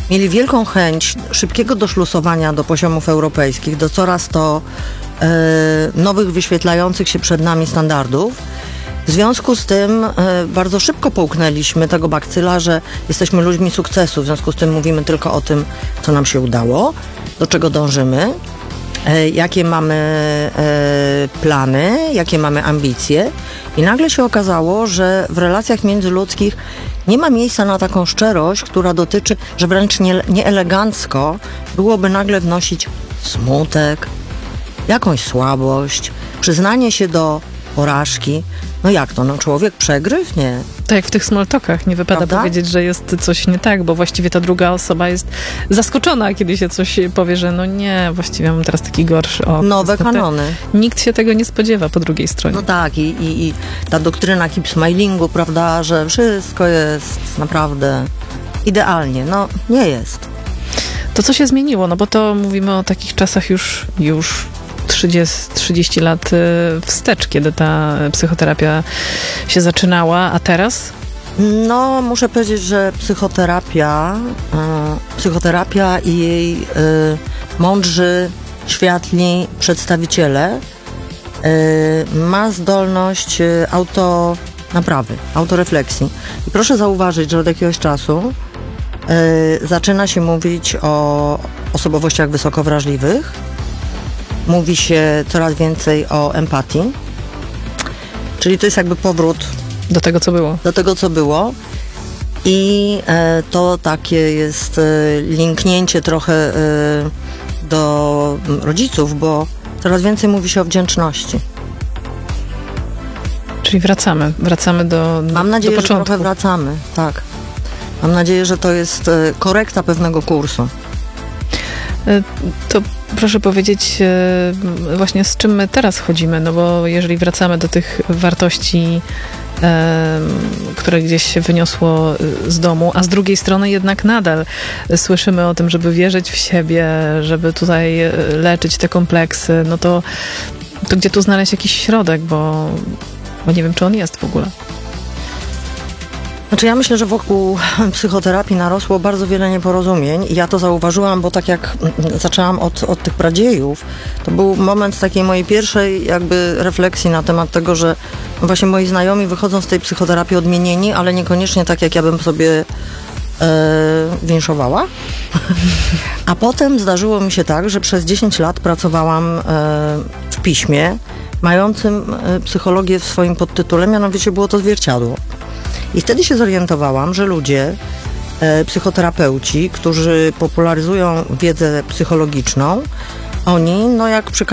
mieli wielką chęć szybkiego doszlusowania do poziomów europejskich, do coraz to nowych, wyświetlających się przed nami standardów. W związku z tym bardzo szybko połknęliśmy tego bakcyla, że jesteśmy ludźmi sukcesu. W związku z tym mówimy tylko o tym, co nam się udało, do czego dążymy, jakie mamy plany, jakie mamy ambicje. I nagle się okazało, że w relacjach międzyludzkich nie ma miejsca na taką szczerość, która dotyczy, że wręcz nieelegancko byłoby nagle wnosić smutek, jakąś słabość, przyznanie się do porażki. No jak to? No człowiek przegryw? Nie. Tak jak w tych small talkach, nie wypada powiedzieć, że jest coś nie tak, bo właściwie ta druga osoba jest zaskoczona, kiedy się coś powie, że no nie, właściwie mam teraz taki gorszy okres. Nowe kanony. Nikt się tego nie spodziewa po drugiej stronie. No tak, i ta doktryna keep smilingu, prawda, że wszystko jest naprawdę idealnie. No nie jest. To co się zmieniło? No bo to mówimy o takich czasach już 30 lat wstecz, kiedy ta psychoterapia się zaczynała, a teraz? No, muszę powiedzieć, że psychoterapia i jej mądrzy, światli przedstawiciele ma zdolność autonaprawy, autorefleksji. I proszę zauważyć, że od jakiegoś czasu zaczyna się mówić o osobowościach wysoko wrażliwych. Mówi się coraz więcej o empatii, czyli to jest jakby powrót do tego, co było. Do tego, co było. I to takie jest linknięcie trochę do rodziców, bo coraz więcej mówi się o wdzięczności. Czyli wracamy do Mam nadzieję, do że początku. trochę wracamy, tak. Mam nadzieję, że to jest korekta pewnego kursu. To proszę powiedzieć właśnie z czym my teraz chodzimy, no bo jeżeli wracamy do tych wartości, które gdzieś się wyniosło z domu, a z drugiej strony jednak nadal słyszymy o tym, żeby wierzyć w siebie, żeby tutaj leczyć te kompleksy, no to gdzie tu znaleźć jakiś środek, bo nie wiem, czy on jest w ogóle. Znaczy ja myślę, że wokół psychoterapii narosło bardzo wiele nieporozumień i ja to zauważyłam, bo tak jak zaczęłam od tych pradziejów, to był moment takiej mojej pierwszej jakby refleksji na temat tego, że właśnie moi znajomi wychodzą z tej psychoterapii odmienieni, ale niekoniecznie tak, jak ja bym sobie winszowała. A potem zdarzyło mi się tak, że przez 10 lat pracowałam w piśmie mającym psychologię w swoim podtytule, mianowicie było to zwierciadło. I wtedy się zorientowałam, że ludzie, psychoterapeuci, którzy popularyzują wiedzę psychologiczną, oni, no jak przy